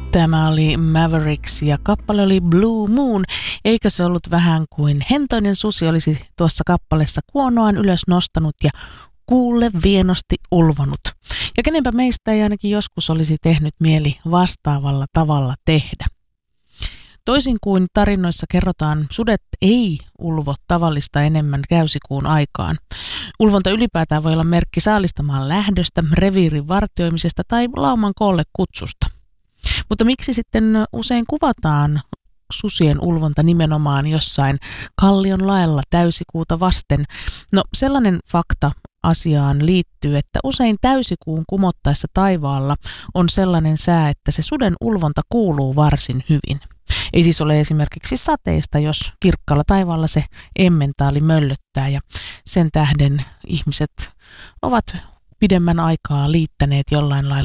Tämä oli Mavericks ja kappale oli Blue Moon, eikä se ollut vähän kuin hentoinen susi olisi tuossa kappaleessa kuonoaan ylös nostanut ja kuulle vienosti ulvonut. Ja kenenpä meistä ei ainakin joskus olisi tehnyt mieli vastaavalla tavalla tehdä. Toisin kuin tarinoissa kerrotaan, sudet ei ulvo tavallista enemmän käysikuun aikaan. Ulvonta ylipäätään voi olla merkki saalistamaan lähdöstä, reviirin vartioimisesta tai lauman koolle kutsusta. Mutta miksi sitten usein kuvataan susien ulvonta nimenomaan jossain kallion laella täysikuuta vasten? No sellainen fakta asiaan liittyy, että usein täysikuun kumottaessa taivaalla on sellainen sää, että se suden ulvonta kuuluu varsin hyvin. Ei siis ole esimerkiksi sateista, jos kirkkaalla taivaalla se emmentaali möllöttää ja sen tähden ihmiset ovat pidemmän aikaa liittäneet jollain lailla